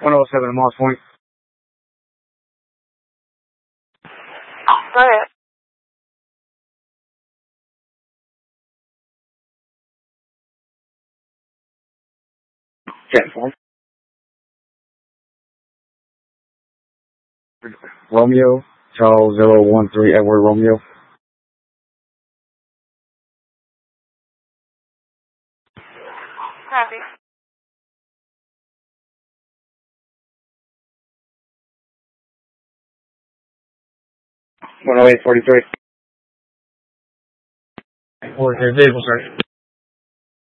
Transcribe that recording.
107 at Moss Point. Go ahead. Chat form. Romeo, Charles 013 Edward Romeo. Copy. 10843. Or vehicle, sir.